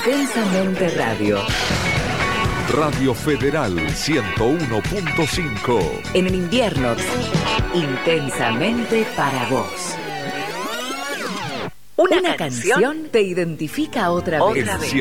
Intensamente Radio. Radio Federal 101.5. En el invierno, intensamente para vos. Una canción te identifica otra vez.